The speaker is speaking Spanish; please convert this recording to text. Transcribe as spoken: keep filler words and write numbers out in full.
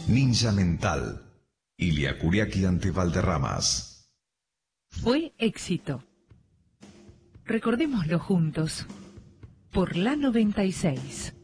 Ninja Mental. Ilia Kuriaki ante Valderramas. Fue éxito. Recordémoslo juntos. Por la noventa y seis.